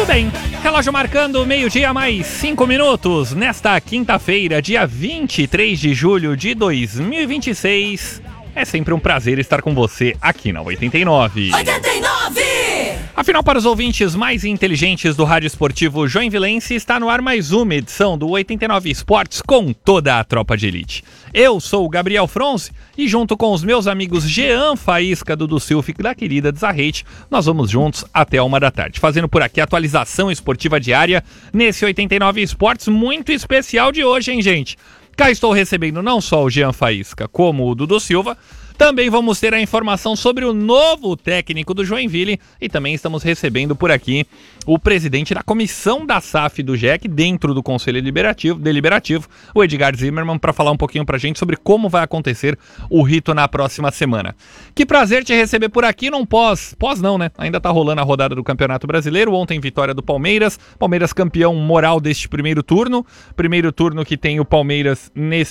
Muito bem, relógio marcando meio-dia mais 5 minutos, nesta quinta-feira, dia 23 de julho de 2026. É sempre um prazer estar com você aqui na 89. 89! Afinal, para os ouvintes mais inteligentes do rádio esportivo joinvilense, está no ar mais uma edição do 89 Esportes com toda a tropa de elite. Eu sou o Gabriel Fronze e junto com os meus amigos Jean Faísca, Dudu Silva e da querida Desarrete, nós vamos juntos até 1h, fazendo por aqui a atualização esportiva diária nesse 89 Esportes muito especial de hoje, hein, gente? Cá estou recebendo não só o Jean Faísca, como o Dudu Silva. Também vamos ter a informação sobre o novo técnico do Joinville e também estamos recebendo por aqui o presidente da comissão da SAF do GEC dentro do Conselho Deliberativo, o Edgar Zimmermann, para falar um pouquinho pra gente sobre como vai acontecer o rito na próxima semana. Que prazer te receber por aqui num pós não, né? Ainda tá rolando a rodada do Campeonato Brasileiro, ontem vitória do Palmeiras campeão moral deste primeiro turno que tem o Palmeiras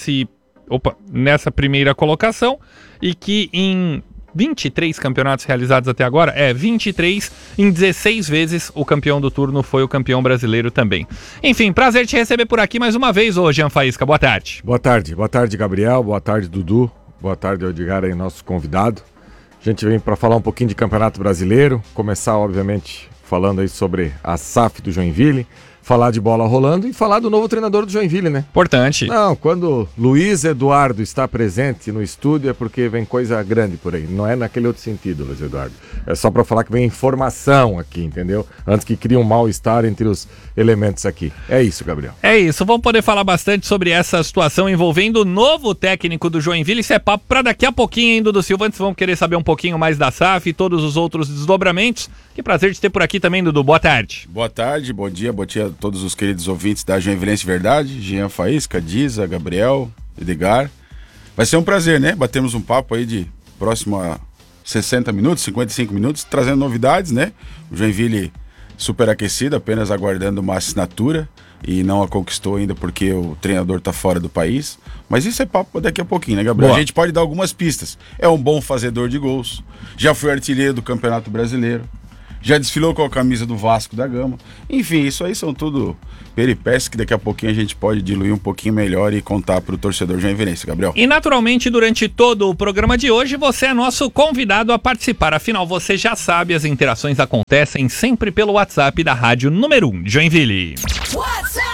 nessa primeira colocação e que em 23 campeonatos realizados até agora, 23, em 16 vezes o campeão do turno foi o campeão brasileiro também. Enfim, prazer te receber por aqui mais uma vez, ô Jean Faísca, boa tarde. Boa tarde Gabriel, boa tarde Dudu, boa tarde Edgar aí, nosso convidado. A gente vem para falar um pouquinho de Campeonato Brasileiro, começar obviamente falando aí sobre a SAF do Joinville, falar de bola rolando e falar do novo treinador do Joinville, né? Importante. Não, quando Luiz Eduardo está presente no estúdio é porque vem coisa grande por aí. Não é naquele outro sentido, Luiz Eduardo. É só para falar que vem informação aqui, entendeu? Antes que crie um mal-estar entre os elementos aqui. É isso, Gabriel. É isso, vamos poder falar bastante sobre essa situação envolvendo o novo técnico do Joinville. Isso é papo para daqui a pouquinho, hein, Dudu Silva? Antes vamos querer saber um pouquinho mais da SAF e todos os outros desdobramentos. Que prazer de ter por aqui também, Dudu. Boa tarde. Boa tarde, bom dia a todos os queridos ouvintes da Joinvilense Verdade, Jean Faísca, Diza, Gabriel, Edgar. Vai ser um prazer, né? Batemos um papo aí de próximo a 60 minutos, 55 minutos, trazendo novidades, né? O Joinville superaquecido, apenas aguardando uma assinatura e não a conquistou ainda porque o treinador tá fora do país. Mas isso é papo daqui a pouquinho, né, Gabriel? Boa. A gente pode dar algumas pistas. É um bom fazedor de gols, já foi artilheiro do Campeonato Brasileiro, já desfilou com a camisa do Vasco da Gama. Enfim, isso aí são tudo peripécias que daqui a pouquinho a gente pode diluir um pouquinho melhor e contar para o torcedor joinvilense, Gabriel. E naturalmente, durante todo o programa de hoje, você é nosso convidado a participar. Afinal, você já sabe, as interações acontecem sempre pelo WhatsApp da Rádio Número 1 de Joinville. WhatsApp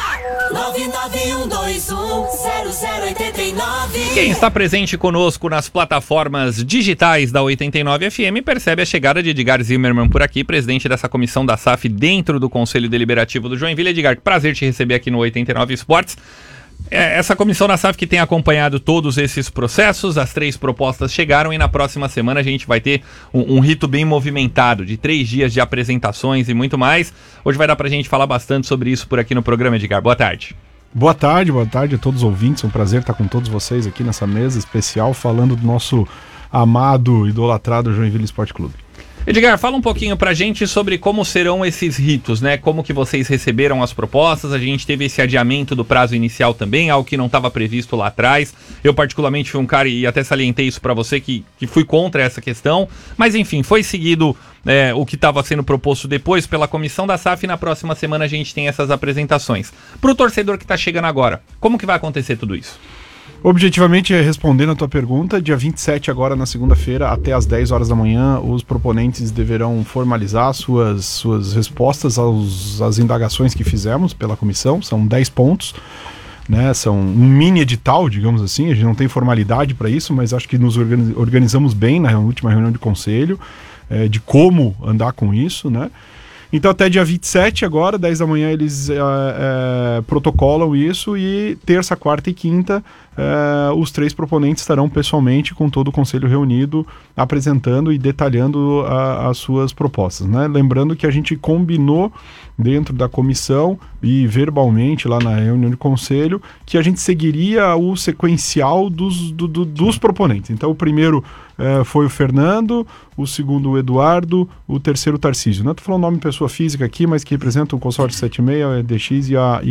991210089. Quem está presente conosco nas plataformas digitais da 89 FM percebe a chegada de Edgar Zimmermann por aqui, presidente dessa comissão da SAF dentro do Conselho Deliberativo do Joinville. Edgar, que prazer te receber aqui no 89 Esportes. Essa comissão da SAF que tem acompanhado todos esses processos, as 3 propostas chegaram e na próxima semana a gente vai ter um rito bem movimentado, de 3 dias de apresentações e muito mais. Hoje vai dar pra gente falar bastante sobre isso por aqui no programa, Edgar. Boa tarde. Boa tarde a todos os ouvintes, é um prazer estar com todos vocês aqui nessa mesa especial falando do nosso amado, idolatrado Joinville Esporte Clube. Edgar, fala um pouquinho pra gente sobre como serão esses ritos, né? Como que vocês receberam as propostas, a gente teve esse adiamento do prazo inicial também, algo que não estava previsto lá atrás. Eu particularmente fui um cara, e até salientei isso pra você, que fui contra essa questão, mas enfim, foi seguido o que estava sendo proposto depois pela comissão da SAF e na próxima semana a gente tem essas apresentações. Pro torcedor que tá chegando agora, como que vai acontecer tudo isso? Objetivamente, respondendo a tua pergunta, dia 27 agora na segunda-feira, até às 10 horas da manhã, os proponentes deverão formalizar suas respostas às indagações que fizemos pela comissão. São 10 pontos, né? São um mini edital, digamos assim. A gente não tem formalidade para isso, mas acho que nos organizamos bem na última reunião de conselho, de como andar com isso, né? Então até dia 27 agora, 10 da manhã, eles protocolam isso e terça, quarta e quinta os 3 proponentes estarão pessoalmente com todo o conselho reunido apresentando e detalhando as suas propostas, né? Lembrando que a gente combinou dentro da comissão e verbalmente lá na reunião de conselho que a gente seguiria o sequencial dos proponentes. Então o primeiro foi o Fernando, o segundo o Eduardo, o terceiro o Tarcísio. Não estou falando nome de pessoa física aqui, mas que representa o consórcio 76, a EDX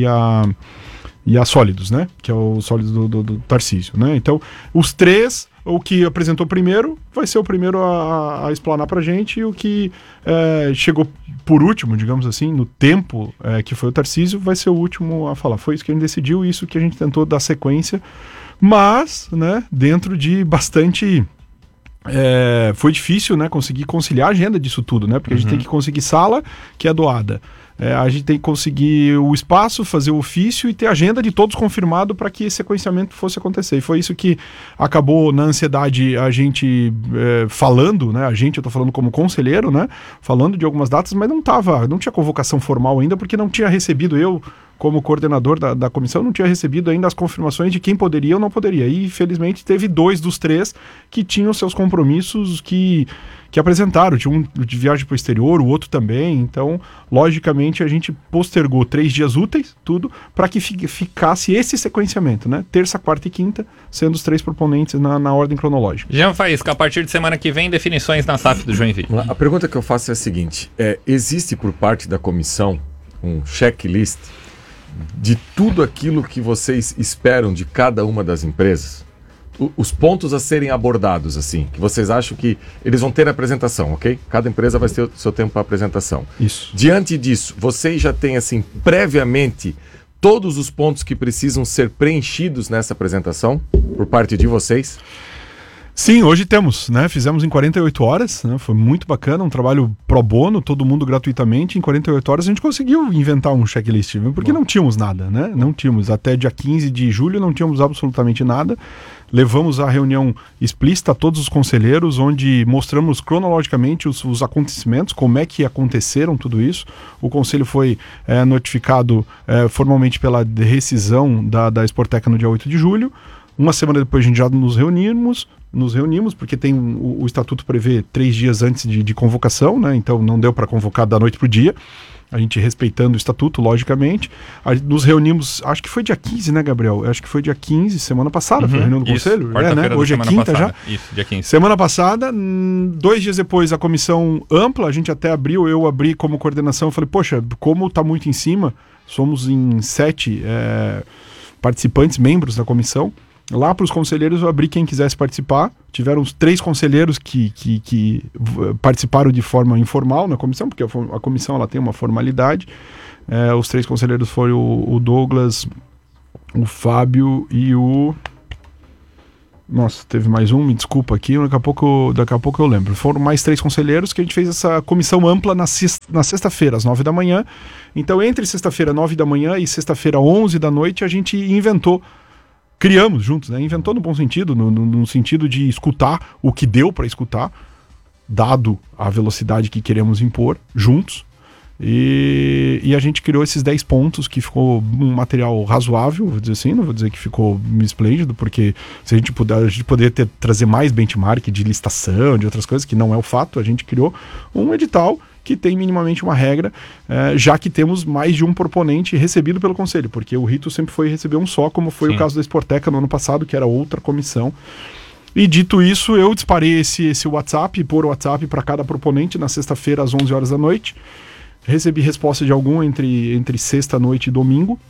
e a Sólidos, né? Que é o Sólidos do Tarcísio, né? Então, os 3, o que apresentou primeiro vai ser o primeiro a explanar pra gente, e o que chegou por último, digamos assim, no tempo que foi o Tarcísio, vai ser o último a falar. Foi isso que a gente decidiu, isso que a gente tentou dar sequência, mas, né, dentro de bastante... foi difícil, né, conseguir conciliar a agenda disso tudo, né, porque a gente tem que conseguir sala que é doada, a gente tem que conseguir o espaço, fazer o ofício e ter a agenda de todos confirmado para que esse sequenciamento fosse acontecer. E foi isso que acabou, na ansiedade, a gente falando, né, eu tô falando como conselheiro, né, falando de algumas datas, mas não tinha convocação formal ainda, porque não tinha recebido eu, como coordenador da comissão, não tinha recebido ainda as confirmações de quem poderia ou não poderia. E, infelizmente, teve 2 dos 3 que tinham seus compromissos que apresentaram. Tinha um de viagem para o exterior, o outro também. Então, logicamente, a gente postergou 3 dias úteis, tudo, para que ficasse esse sequenciamento, né? Terça, quarta e quinta, sendo os 3 proponentes na ordem cronológica. Jean Faísca, a partir de semana que vem, definições na SAF do Joinville. A pergunta que eu faço é a seguinte: existe por parte da comissão um checklist de tudo aquilo que vocês esperam de cada uma das empresas? Os pontos a serem abordados, assim, que vocês acham que eles vão ter a apresentação, ok? Cada empresa vai ter o seu tempo para apresentação. Isso. Diante disso, vocês já têm, assim, previamente, todos os pontos que precisam ser preenchidos nessa apresentação, por parte de vocês? Sim, hoje temos, né? Fizemos em 48 horas, né? Foi muito bacana, um trabalho pro bono, todo mundo gratuitamente. Em 48 horas a gente conseguiu inventar um checklist, porque não tínhamos nada, né? Não tínhamos, até dia 15 de julho não tínhamos absolutamente nada. Levamos a reunião explícita a todos os conselheiros, onde mostramos cronologicamente os acontecimentos, como é que aconteceram tudo isso. O conselho foi notificado formalmente pela rescisão da Sporteca no dia 8 de julho. Uma semana depois a gente já nos reunimos, porque tem o estatuto prevê 3 dias antes de convocação, né? Então não deu para convocar da noite para o dia, a gente respeitando o estatuto, logicamente. Nos reunimos, acho que foi dia 15, né, Gabriel? Acho que foi dia 15, semana passada, foi a reunião do conselho, né? Hoje é quinta já. Isso, dia 15. Semana passada, 2 dias depois, a comissão ampla, a gente até abriu, eu abri como coordenação, eu falei, poxa, como está muito em cima, somos em 7 participantes, membros da comissão. Lá para os conselheiros eu abri quem quisesse participar. Tiveram os 3 conselheiros que participaram de forma informal na comissão, porque a comissão ela tem uma formalidade. Os 3 conselheiros foram o Douglas, o Fábio e o... Nossa, teve mais um, me desculpa aqui, daqui a pouco eu lembro. Foram mais 3 conselheiros que a gente fez essa comissão ampla na sexta-feira, às 9 da manhã. Então, entre sexta-feira, 9 da manhã e sexta-feira, 11 da noite, a gente criamos juntos, né? Inventou no bom sentido, no sentido de escutar o que deu para escutar, dado a velocidade que queremos impor, juntos. E a gente criou esses 10 pontos, que ficou um material razoável, vou dizer assim, não vou dizer que ficou esplêndido, porque se a gente poderia trazer mais benchmark de listação, de outras coisas, que não é o fato, a gente criou um edital que tem minimamente uma regra, já que temos mais de um proponente recebido pelo Conselho, porque o rito sempre foi receber um só, como foi o caso da Sporteca no ano passado, que era outra comissão. E dito isso, eu disparei esse WhatsApp, por WhatsApp para cada proponente na sexta-feira às 11 horas da noite. Recebi resposta de algum entre sexta-noite e domingo.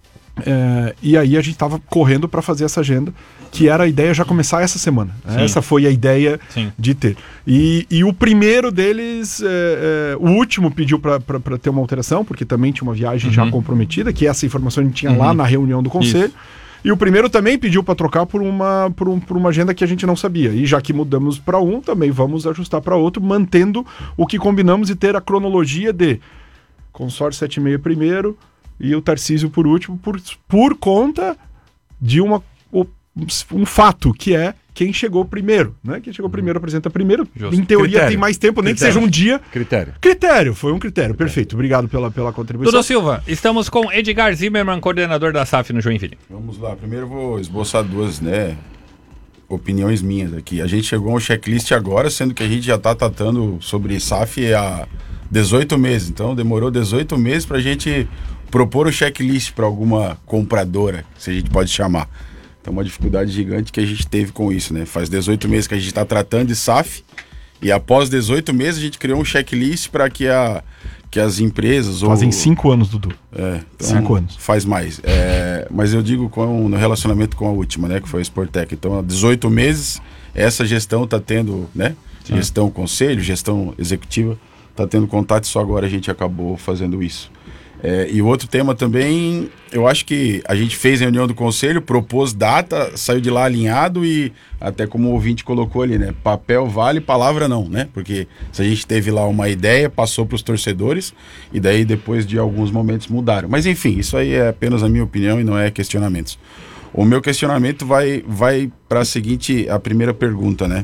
E aí a gente estava correndo para fazer essa agenda, que era a ideia já começar essa semana. Essa foi a ideia de ter. E o primeiro deles, o último pediu para ter uma alteração, porque também tinha uma viagem já comprometida, que essa informação a gente tinha lá na reunião do conselho. Isso. E o primeiro também pediu para trocar por uma agenda que a gente não sabia. E já que mudamos para um, também vamos ajustar para outro, mantendo o que combinamos e ter a cronologia de consórcio 7,5 primeiro, e o Tarcísio por último, por conta de um fato, que é quem chegou primeiro, né? Quem chegou primeiro apresenta primeiro. Justo. Em teoria tem mais tempo, nem que seja um dia. Critério, foi um critério. Perfeito, obrigado pela contribuição. Dudu Silva, estamos com Edgar Zimmermann, coordenador da SAF no Joinville. Vamos lá, primeiro eu vou esboçar 2, opiniões minhas aqui. A gente chegou a um checklist agora, sendo que a gente já está tratando sobre SAF há 18 meses, então demorou 18 meses para a gente propor o checklist para alguma compradora, se a gente pode chamar. Então, uma dificuldade gigante que a gente teve com isso, né? Faz 18 meses que a gente está tratando de SAF, e após 18 meses a gente criou um checklist para que as empresas... Fazem 5 anos, Dudu. Então 5 anos. Faz mais. Mas eu digo no relacionamento com a última, né? Que foi a Sporteca. Então, há 18 meses, essa gestão está tendo, né? Gestão conselho, gestão executiva, tá tendo contato, só agora a gente acabou fazendo isso. E o outro tema também, eu acho que a gente fez a reunião do conselho, propôs data, saiu de lá alinhado e até como o ouvinte colocou ali, né? Papel vale, palavra não, né? Porque se a gente teve lá uma ideia, passou para os torcedores e daí depois de alguns momentos mudaram. Mas enfim, isso aí é apenas a minha opinião e não é questionamentos. O meu questionamento vai para a primeira pergunta, né?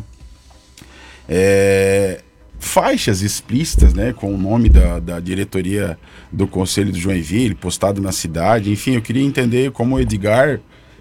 Faixas explícitas, né, com o nome da diretoria do Conselho do Joinville, postado na cidade, enfim, eu queria entender como o Edgar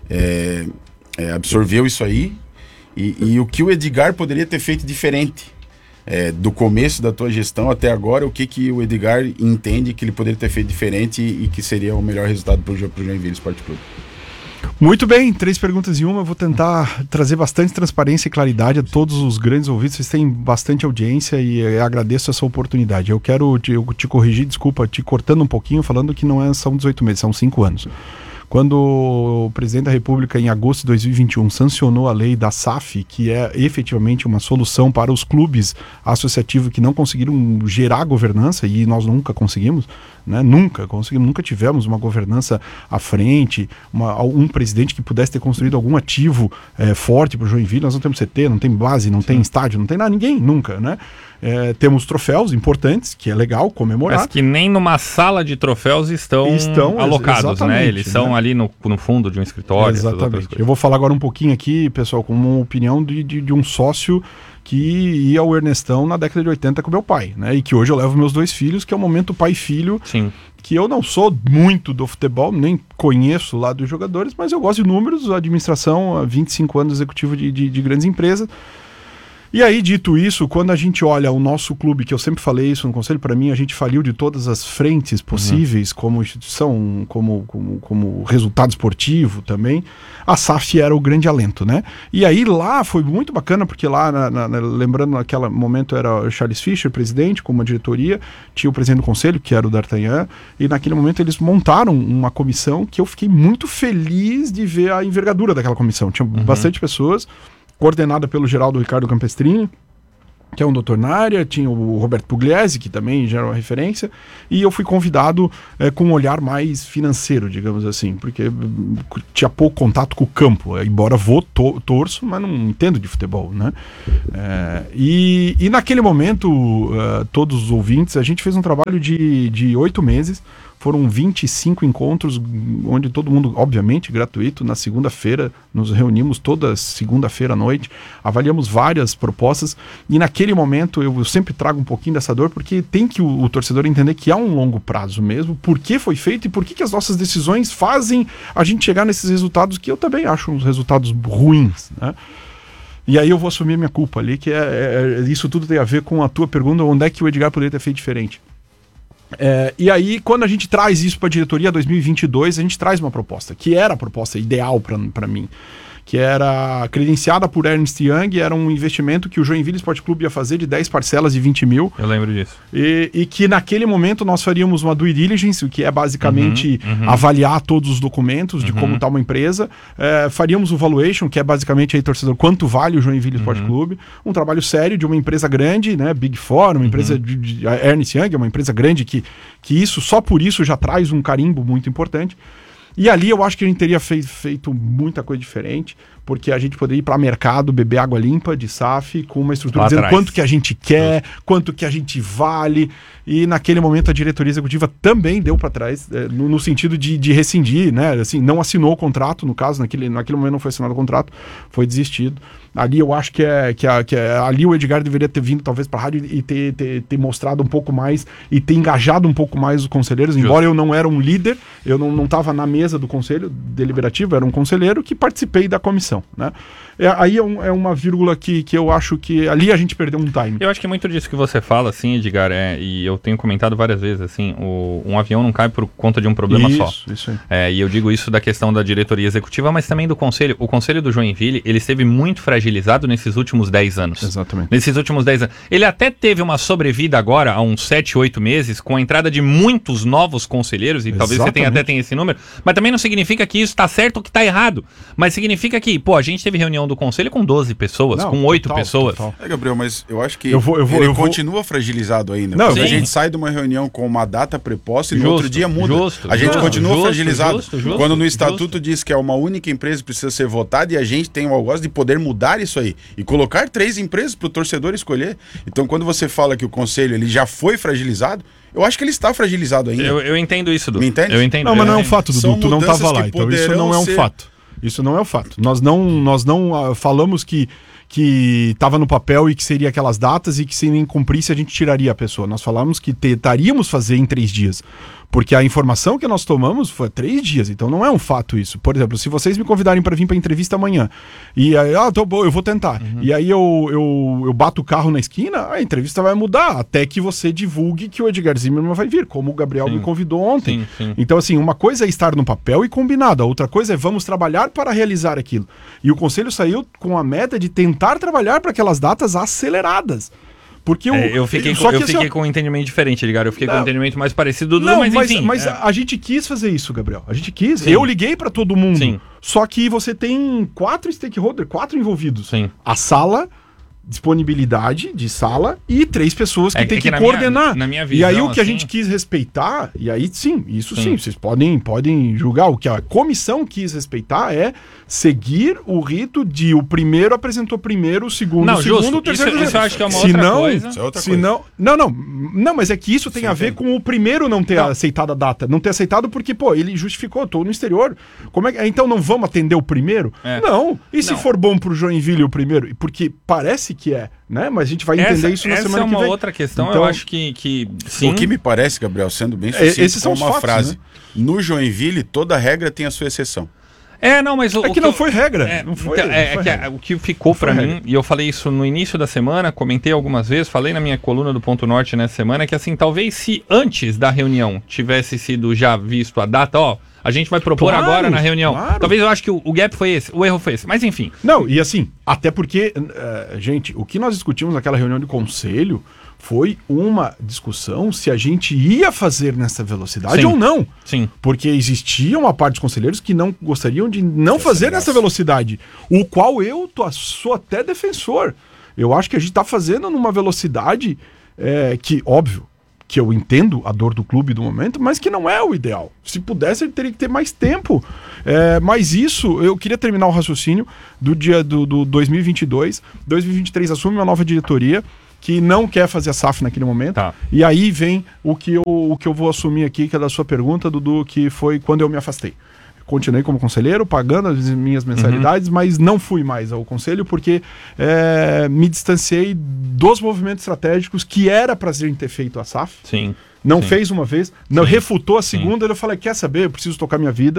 absorveu isso aí e o que o Edgar poderia ter feito diferente do começo da tua gestão até agora, o que o Edgar entende que ele poderia ter feito diferente e que seria o melhor resultado para o Joinville Esporte Clube. Muito bem, 3 perguntas em uma. Eu vou tentar trazer bastante transparência e claridade a todos os grandes ouvintes. Vocês têm bastante audiência e eu agradeço essa oportunidade. Eu quero te corrigir, desculpa, te cortando um pouquinho, falando que não são 18 meses, são 5 anos. Quando o presidente da República, em agosto de 2021, sancionou a lei da SAF, que é efetivamente uma solução para os clubes associativos que não conseguiram gerar governança, e nós nunca conseguimos, né? Nunca tivemos uma governança à frente, um presidente que pudesse ter construído algum ativo forte para o Joinville. Nós não temos CT, não tem base, não tem estádio, não tem nada, ninguém, nunca, né? Temos troféus importantes, que é legal comemorar. Mas que nem numa sala de troféus estão alocados, né? Eles são ali no fundo de um escritório. Exatamente. Eu vou falar agora um pouquinho aqui, pessoal, com uma opinião de um sócio que ia ao Ernestão na década de 80 com meu pai, né? E que hoje eu levo meus 2 filhos, que é o momento pai e filho. Sim. Que eu não sou muito do futebol, nem conheço lá dos jogadores, mas eu gosto de números, administração, há 25 anos executivo de grandes empresas. E aí, dito isso, quando a gente olha o nosso clube, que eu sempre falei isso no conselho, para mim a gente faliu de todas as frentes possíveis, como instituição, como resultado esportivo também, a SAF era o grande alento, né? E aí lá foi muito bacana, porque lá, lembrando, naquele momento era o Charles Fischer, presidente, com uma diretoria, tinha o presidente do conselho, que era o D'Artagnan, e naquele momento eles montaram uma comissão que eu fiquei muito feliz de ver a envergadura daquela comissão. Tinha bastante pessoas, coordenada pelo Geraldo Ricardo Campestrini, que é um doutor na área, tinha o Roberto Pugliese, que também já era uma referência, e eu fui convidado com um olhar mais financeiro, digamos assim, porque tinha pouco contato com o campo, embora torço, mas não entendo de futebol, né? E naquele momento, todos os ouvintes, a gente fez um trabalho de 8 meses, foram 25 encontros, onde todo mundo, obviamente, gratuito, na segunda-feira, nos reunimos toda segunda-feira à noite, avaliamos várias propostas, e naquele momento eu sempre trago um pouquinho dessa dor, porque tem que o torcedor entender que há um longo prazo mesmo, por que foi feito e por que as nossas decisões fazem a gente chegar nesses resultados, que eu também acho uns resultados ruins, né? E aí eu vou assumir minha culpa ali, que isso tudo tem a ver com a tua pergunta, onde é que o Edgar poderia ter feito diferente. E aí, quando a gente traz isso para a diretoria 2022, a gente traz uma proposta, que era a proposta ideal para mim, que era credenciada por Ernst Young, era um investimento que o Joinville Esporte Clube ia fazer de 10 parcelas de 20 mil. Eu lembro disso. E que naquele momento nós faríamos uma due diligence, o que é basicamente avaliar todos os documentos de como está uma empresa. Faríamos o valuation, que é basicamente aí, torcedor, quanto vale o Joinville Esporte Clube. Um trabalho sério de uma empresa grande, né, Big Four, uma empresa a Ernst Young, é uma empresa grande que isso, só por isso já traz um carimbo muito importante. E ali eu acho que a gente teria feito muita coisa diferente, porque a gente poderia ir para mercado, beber água limpa de SAF, com uma estrutura lá dizendo atrás. Quanto que a gente quer, quanto que a gente vale. E naquele momento a diretoria executiva também deu para trás, no sentido de rescindir, né? Assim, não assinou o contrato, no caso, naquele momento não foi assinado o contrato, foi desistido. Ali eu acho que ali o Edgar deveria ter vindo talvez para a rádio e ter mostrado um pouco mais e ter engajado um pouco mais os conselheiros. Justo. Embora eu não era um líder, eu não estava na mesa do conselho deliberativo, era um conselheiro que participei da comissão, né? Aí é uma vírgula que eu acho que ali a gente perdeu um time. Eu acho que muito disso que você fala, assim, Edgar, e eu tenho comentado várias vezes, assim, um avião não cai por conta de um problema só. Isso aí. E eu digo isso da questão da diretoria executiva, mas também do conselho. O conselho do Joinville, ele esteve muito fragilizado fragilizado nesses últimos 10 anos. Exatamente. Nesses últimos 10 anos. Ele até teve uma sobrevida agora, há uns 7, 8 meses, com a entrada de muitos novos conselheiros, e talvez você até tenha esse número, mas também não significa que isso está certo ou que está errado. Mas significa que, a gente teve reunião do conselho com 12 pessoas, com 8 pessoas. Total. Gabriel, mas eu acho que ele continua fragilizado ainda. Não, a gente sai de uma reunião com uma data preposta e no outro dia muda. A gente continua fragilizado. Quando no estatuto diz que é uma única empresa que precisa ser votada e a gente tem o algoz de poder mudar isso aí e colocar 3 empresas para o torcedor escolher. Então, quando você fala que o conselho ele já foi fragilizado, eu acho que ele está fragilizado ainda. Eu entendo isso, Dudu. Me entende? Eu entendo. Não, mas não é um fato, Dudu. Tu não estava lá, então isso não é um fato. Isso não é um fato. Nós não falamos que estava no papel e que seria aquelas datas e que se nem cumprisse a gente tiraria a pessoa. Nós falamos que tentaríamos fazer em 3 dias. Porque a informação que nós tomamos foi 3 dias, então não é um fato isso. Por exemplo, se vocês me convidarem para vir para entrevista amanhã, e aí, eu vou tentar, e aí eu bato o carro na esquina, a entrevista vai mudar, até que você divulgue que o Edgar Zimmermann vai vir, como o Gabriel me convidou ontem. Sim. Então, assim, uma coisa é estar no papel e combinado, a outra coisa é vamos trabalhar para realizar aquilo. E o Conselho saiu com a meta de tentar trabalhar para aquelas datas aceleradas. Porque eu fiquei com um entendimento diferente, Edgar. Eu fiquei com um entendimento mais parecido do mas enfim. Mas a gente quis fazer isso, Gabriel. A gente quis. Sim. Eu liguei para todo mundo. Sim. Só que você tem 4 stakeholders, 4 envolvidos. Sim. A sala, disponibilidade de sala e 3 pessoas que tem que coordenar. Na minha visão, e aí o que a gente quis respeitar, e aí sim, vocês podem julgar. O que a comissão quis respeitar é seguir o rito de o primeiro apresentou primeiro, o segundo, o terceiro. Isso eu acho que é uma outra coisa. Não, mas é que isso tem a ver com o primeiro não ter aceitado a data. Não ter aceitado porque, ele justificou, tô no exterior. Então não vamos atender o primeiro? Não. E se for bom pro Joinville o primeiro? Porque parece que né? Mas a gente vai entender isso na semana que vem. Essa é uma outra questão, então, eu acho que sim. O que me parece, Gabriel, sendo bem sucinto, esses são uma fatos, frase. Né? No Joinville, toda regra tem a sua exceção. Mas não foi regra. O que ficou pra mim, e eu falei isso no início da semana, comentei algumas vezes, falei na minha coluna do Ponto Norte nessa semana, que assim, talvez se antes da reunião tivesse sido já visto a data, a gente vai propor agora na reunião. Claro. Talvez eu acho que o gap foi esse, o erro foi esse, mas enfim. Não, e assim, até porque, gente, o que nós discutimos naquela reunião de conselho foi uma discussão se a gente ia fazer nessa velocidade ou não. Sim. Porque existia uma parte dos conselheiros que não gostariam de não fazer nessa velocidade, o qual eu sou até defensor. Eu acho que a gente está fazendo numa velocidade que, óbvio, que eu entendo a dor do clube do momento, mas que não é o ideal. Se pudesse, ele teria que ter mais tempo. Mas isso, eu queria terminar o raciocínio do dia do 2022. 2023 assume uma nova diretoria que não quer fazer a SAF naquele momento. Tá. E aí vem o que eu vou assumir aqui, que é da sua pergunta, Dudu, que foi quando eu me afastei. Continuei como conselheiro, pagando as minhas mensalidades, mas não fui mais ao conselho porque me distanciei dos movimentos estratégicos que era pra gente ter feito a SAF. Sim. Não fez uma vez, não refutou a segunda, eu falei, quer saber, eu preciso tocar minha vida.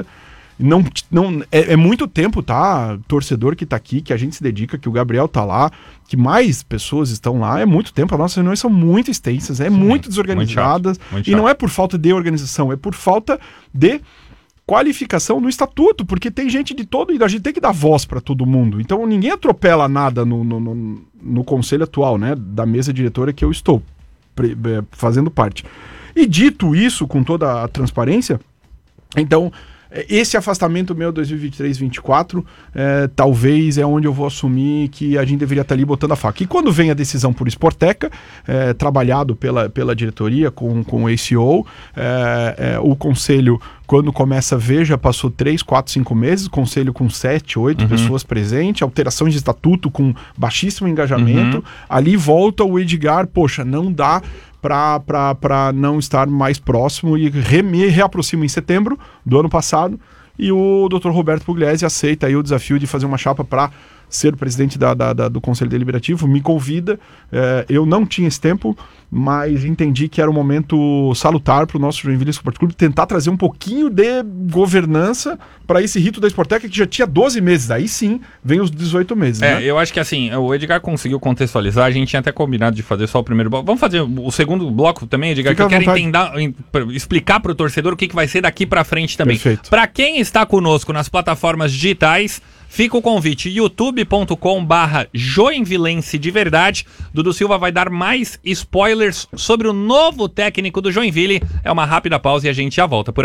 É muito tempo, tá? Torcedor que tá aqui, que a gente se dedica, que o Gabriel tá lá, que mais pessoas estão lá, é muito tempo. As nossas reuniões são muito extensas, muito desorganizadas. Muito chato. E não é por falta de organização, é por falta de qualificação no estatuto, porque tem gente de todo e a gente tem que dar voz para todo mundo. Então ninguém atropela nada no conselho atual, né? Da mesa diretora que eu estou fazendo parte. E dito isso, com toda a transparência, então esse afastamento meu 2023-24 talvez é onde eu vou assumir que a gente deveria estar ali botando a faca. E quando vem a decisão por Sporteca, trabalhado pela diretoria com o ACO, o conselho, quando começa a ver, já passou 3, 4, 5 meses, conselho com 7, 8 pessoas presentes, alterações de estatuto com baixíssimo engajamento, ali volta o Edgar, poxa, não dá para não estar mais próximo e me reaproximo em setembro do ano passado e o Dr. Roberto Pugliese aceita aí o desafio de fazer uma chapa para ser presidente do Conselho Deliberativo, me convida, eu não tinha esse tempo, mas entendi que era um momento salutar para o nosso Joinville Esporte Clube tentar trazer um pouquinho de governança para esse rito da Sportec que já tinha 12 meses. Aí sim, vem os 18 meses, né? Eu acho que assim, o Edgar conseguiu contextualizar, a gente tinha até combinado de fazer só o primeiro bloco. Vamos fazer o segundo bloco também, Edgar, Fica que eu à quero explicar para o torcedor o que vai ser daqui para frente também. Perfeito. Para quem está conosco nas plataformas digitais, fica o convite, youtube.com/joinvilense de verdade. Dudu Silva vai dar mais spoilers sobre o novo técnico do Joinville. É uma rápida pausa e a gente já volta por